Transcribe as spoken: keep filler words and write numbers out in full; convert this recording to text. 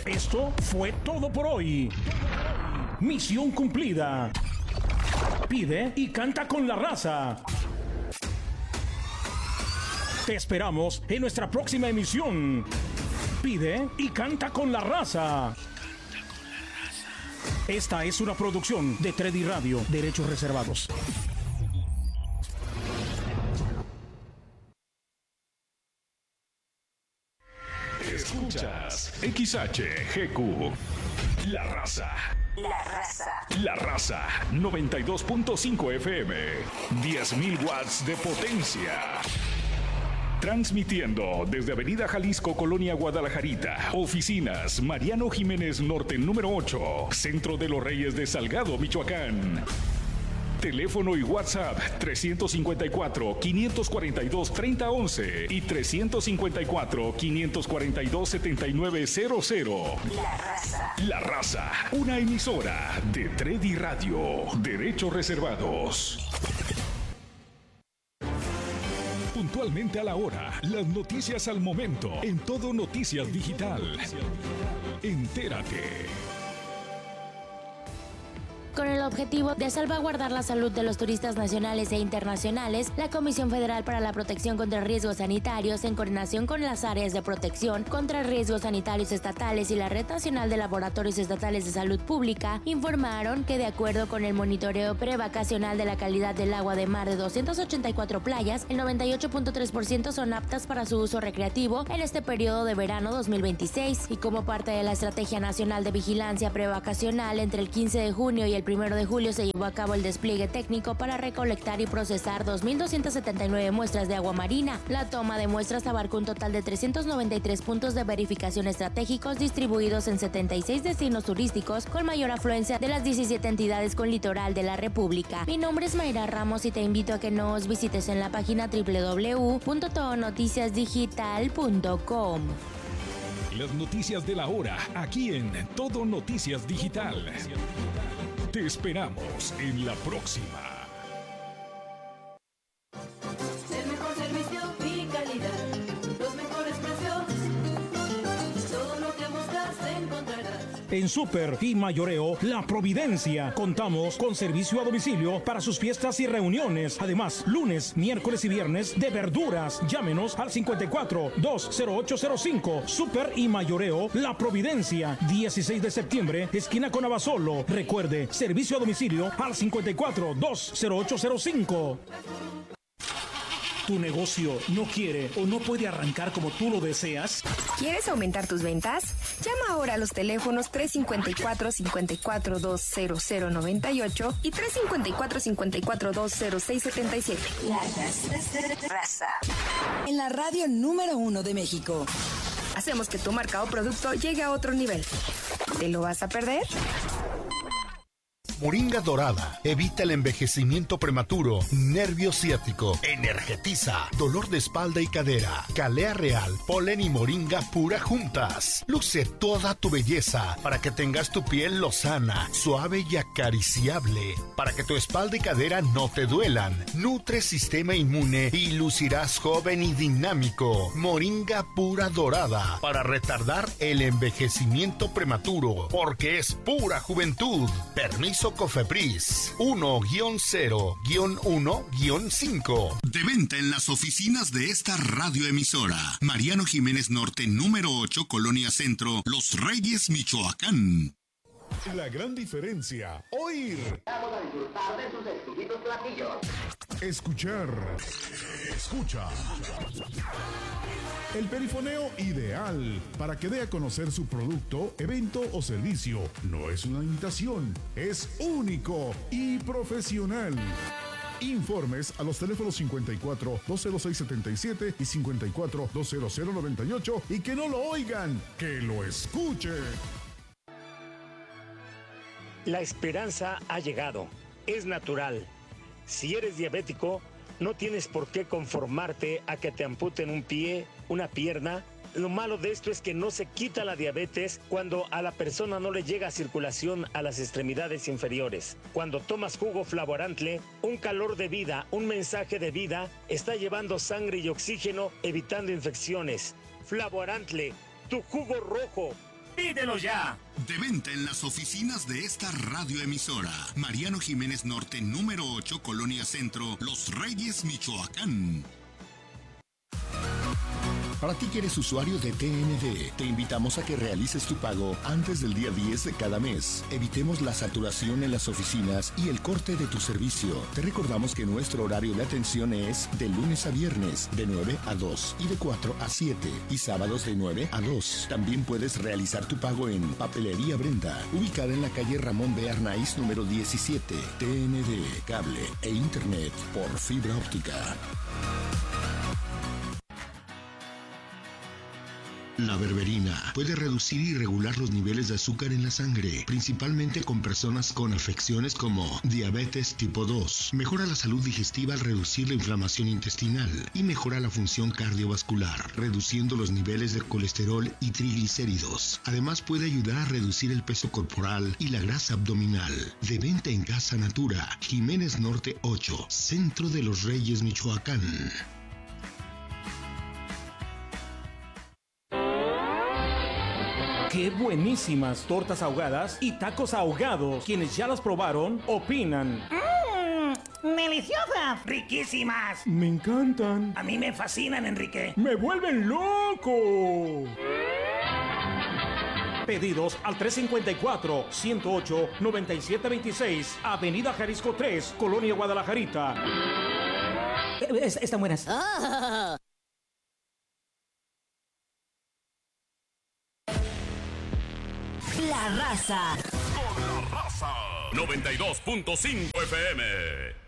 Esto fue todo por hoy. Misión cumplida. Pide y canta con la raza. Te esperamos en nuestra próxima emisión. Pide y canta con la raza. Esta es una producción de tres D Radio, derechos reservados. Escuchas X H G Q. La raza. La raza. La raza. noventa y dos punto cinco F M. diez mil watts de potencia. Transmitiendo desde Avenida Jalisco, Colonia Guadalajarita. Oficinas Mariano Jiménez Norte número ocho. Centro de los Reyes de Salgado, Michoacán. Teléfono y WhatsApp trescientos cincuenta y cuatro, quinientos cuarenta y dos, treinta once y trescientos cincuenta y cuatro, quinientos cuarenta y dos, setenta y nueve cero cero. La raza. La raza, una emisora de tres D Radio, derechos reservados. Puntualmente a la hora, las noticias al momento, en Todo Noticias Digital. Entérate. Con el objetivo de salvaguardar la salud de los turistas nacionales e internacionales, la Comisión Federal para la Protección contra Riesgos Sanitarios, en coordinación con las áreas de protección contra riesgos sanitarios estatales y la Red Nacional de Laboratorios Estatales de Salud Pública, informaron que de acuerdo con el monitoreo prevacacional de la calidad del agua de mar de doscientas ochenta y cuatro playas, el noventa y ocho punto tres por ciento son aptas para su uso recreativo en este periodo de verano dos mil veintiséis, y como parte de la Estrategia Nacional de Vigilancia Prevacacional, entre el quince de junio y el primero de julio se llevó a cabo el despliegue técnico para recolectar y procesar dos mil doscientas setenta y nueve muestras de agua marina. La toma de muestras abarcó un total de trescientos noventa y tres puntos de verificación estratégicos distribuidos en setenta y seis destinos turísticos con mayor afluencia de las diecisiete entidades con litoral de la República. Mi nombre es Mayra Ramos y te invito a que nos visites en la página doble u doble u doble u punto todo noticias digital punto com. Las noticias de la hora, aquí en Todo Noticias Digital. Te esperamos en la próxima. El mejor servicio y calidad, los mejores precios, todo lo que buscas encontrarás. En Super y Mayoreo La Providencia contamos con servicio a domicilio para sus fiestas y reuniones. Además, lunes, miércoles y viernes de verduras. Llámenos al cincuenta y cuatro, dos cero ocho cero cinco. Super y Mayoreo La Providencia, dieciséis de septiembre, esquina con Abasolo. Recuerde, servicio a domicilio al cincuenta y cuatro, dos cero ocho cero cinco. ¿Tu negocio no quiere o no puede arrancar como tú lo deseas? ¿Quieres aumentar tus ventas? Llama ahora a los teléfonos tres cinco cuatro, cinco cuatro dos, cero cero nueve ocho y tres cinco cuatro, cinco cuatro dos, cero seis siete siete. La raza. raza. En la radio número uno de México. Hacemos que tu marca o producto llegue a otro nivel. ¿Te lo vas a perder? Moringa dorada evita el envejecimiento prematuro, nervio ciático, energetiza, dolor de espalda y cadera. Calea real, polen y moringa pura juntas. Luce toda tu belleza para que tengas tu piel lozana, suave y acariciable. Para que tu espalda y cadera no te duelan. Nutre sistema inmune y lucirás joven y dinámico. Moringa pura dorada para retardar el envejecimiento prematuro, porque es pura juventud. Permiso Cofepris uno cero uno cinco. De venta en las oficinas de esta radioemisora. Mariano Jiménez Norte, número ocho, Colonia Centro, Los Reyes, Michoacán. La gran diferencia, oír. Vamos a disfrutar de sus exquisitos platillos. Escuchar. Escucha. El perifoneo ideal para que dé a conocer su producto, evento o servicio. No es una imitación, es único y profesional. Informes a los teléfonos cincuenta y cuatro, dos cero seis setenta y siete y cincuenta y cuatro, dos cero cero noventa y ocho y que no lo oigan, que lo escuchen. La esperanza ha llegado, es natural. Si eres diabético, no tienes por qué conformarte a que te amputen un pie, una pierna. Lo malo de esto es que no se quita la diabetes cuando a la persona no le llega circulación a las extremidades inferiores. Cuando tomas jugo Flavorantle, un calor de vida, un mensaje de vida, está llevando sangre y oxígeno, evitando infecciones. Flavorantle, tu jugo rojo. ¡Pídelo ya! De venta en las oficinas de esta radioemisora. Mariano Jiménez Norte, número ocho, Colonia Centro, Los Reyes, Michoacán. Para ti que eres usuario de T N D, te invitamos a que realices tu pago antes del día diez de cada mes. Evitemos la saturación en las oficinas y el corte de tu servicio. Te recordamos que nuestro horario de atención es de lunes a viernes, de nueve a dos y de cuatro a siete, y sábados de nueve a dos. También puedes realizar tu pago en Papelería Brenda, ubicada en la calle Ramón B. Arnaiz, número diecisiete. T N D, cable e internet por fibra óptica. La berberina puede reducir y regular los niveles de azúcar en la sangre, principalmente con personas con afecciones como diabetes tipo dos. Mejora la salud digestiva al reducir la inflamación intestinal y mejora la función cardiovascular, reduciendo los niveles de colesterol y triglicéridos. Además puede ayudar a reducir el peso corporal y la grasa abdominal. De venta en Casa Natura, Jiménez Norte ocho, Centro de los Reyes, Michoacán. ¡Qué buenísimas tortas ahogadas y tacos ahogados! Quienes ya las probaron, opinan. ¡Mmm! ¡Deliciosas! ¡Riquísimas! Me encantan. A mí me fascinan, Enrique. ¡Me vuelven loco! Pedidos al tres cinco cuatro, ciento ocho, noventa y siete veintiséis, Avenida Jalisco tres, Colonia Guadalajarita. Es, están buenas. Ah. La Raza. Con La Raza. noventa y dos punto cinco F M.